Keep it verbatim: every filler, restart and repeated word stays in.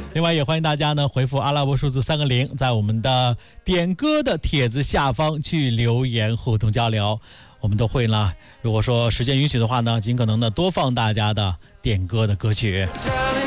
另外也欢迎大家呢回复阿拉伯数字三个零，在我们的点歌的帖子下方去留言互动交流，我们都会呢，如果说时间允许的话呢，尽可能的多放大家的点歌的歌曲。